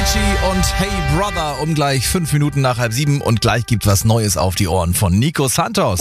Avicii und Hey Brother um gleich 5 Minuten nach 6:30 und gleich gibt was Neues auf die Ohren von Nico Santos.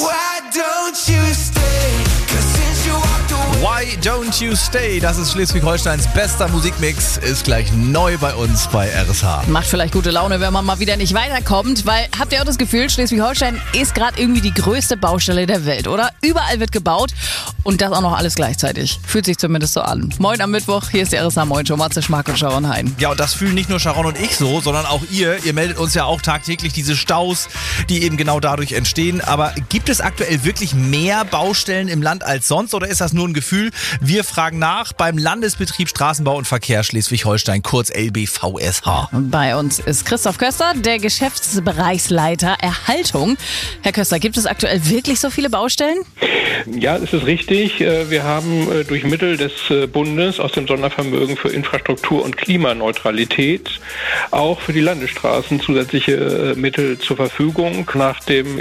Why Don't You Stay? Das ist Schleswig-Holsteins bester Musikmix, ist gleich neu bei uns bei RSH. Macht vielleicht gute Laune, wenn man mal wieder nicht weiterkommt, weil habt ihr auch das Gefühl, Schleswig-Holstein ist gerade irgendwie die größte Baustelle der Welt, oder? Überall wird gebaut und das auch noch alles gleichzeitig. Fühlt sich zumindest so an. Moin am Mittwoch, hier ist die RSH Moin Show, Matze Schmack und Sharon Hein. Ja, und das fühlen nicht nur Sharon und ich so, sondern auch ihr. Ihr meldet uns ja auch tagtäglich diese Staus, die eben genau dadurch entstehen. Aber gibt es aktuell wirklich mehr Baustellen im Land als sonst oder ist das nur ein Gefühl? Wir fragen nach beim Landesbetrieb Straßenbau und Verkehr Schleswig-Holstein, kurz LBVSH. Bei uns ist Christoph Köster, der Geschäftsbereichsleiter Erhaltung. Herr Köster, gibt es aktuell wirklich so viele Baustellen? Ja, es ist richtig. Wir haben durch Mittel des Bundes aus dem Sondervermögen für Infrastruktur und Klimaneutralität auch für die Landesstraßen zusätzliche Mittel zur Verfügung, nachdem,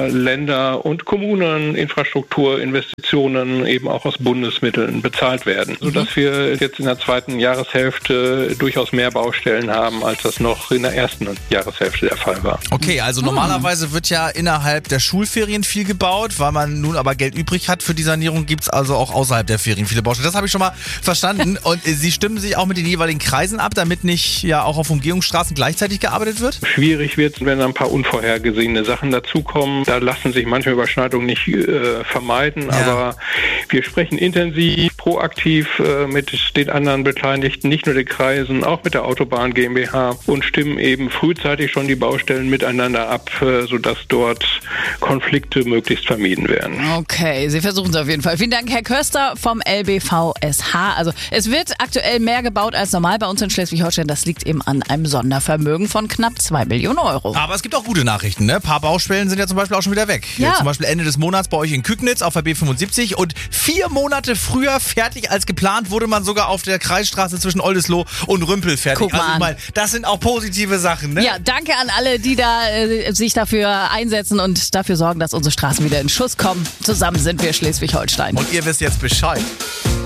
Länder und Kommunen Infrastrukturinvestitionen eben auch aus Bundesmitteln bezahlt werden, sodass wir jetzt in der zweiten Jahreshälfte durchaus mehr Baustellen haben, als das noch in der ersten Jahreshälfte der Fall war. Okay, also normalerweise wird ja innerhalb der Schulferien viel gebaut, weil man nun aber Geld übrig hat für die Sanierung, gibt es also auch außerhalb der Ferien viele Baustellen. Das habe ich schon mal verstanden. Und Sie stimmen sich auch mit den jeweiligen Kreisen ab, damit nicht ja auch auf Umgehungsstraßen gleichzeitig gearbeitet wird? Schwierig wird es, wenn ein paar unvorhergesehene Sachen dazukommen. Da lassen sich manche Überschneidungen nicht vermeiden, aber wir sprechen intensiv, proaktiv mit den anderen Beteiligten, nicht nur den Kreisen, auch mit der Autobahn GmbH und stimmen eben frühzeitig schon die Baustellen miteinander ab, sodass dort Konflikte möglichst vermieden werden. Okay, Sie versuchen es auf jeden Fall. Vielen Dank, Herr Köster vom LBVSH. Also es wird aktuell mehr gebaut als normal bei uns in Schleswig-Holstein. Das liegt eben an einem Sondervermögen von knapp 2 Millionen Euro. Aber es gibt auch gute Nachrichten, ne? Ein paar Baustellen sind ja zum Beispiel auch schon wieder weg. Ja. Zum Beispiel Ende des Monats bei euch in Kügnitz auf der B75 und 4 Monate früher fertig als geplant wurde man sogar auf der Kreisstraße zwischen Oldesloe und Rümpel fertig. Guck mal also ich an. meine, das sind auch positive Sachen, ne? Ja, danke an alle, die da sich dafür einsetzen und dafür sorgen, dass unsere Straßen wieder in Schuss kommen. Zusammen sind wir Schleswig-Holstein. Und ihr wisst jetzt Bescheid.